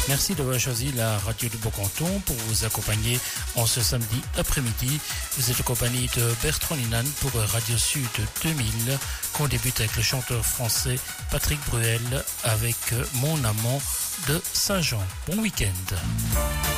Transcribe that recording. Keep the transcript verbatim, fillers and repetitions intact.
Merci d'avoir choisi la radio du Beau-Canton pour vous accompagner en ce samedi après-midi. Vous êtes en compagnie de Bertrand Linan pour Radio Sud deux mille, qu'on débute avec le chanteur français Patrick Bruel avec Mon amant de Saint-Jean. Bon week-end.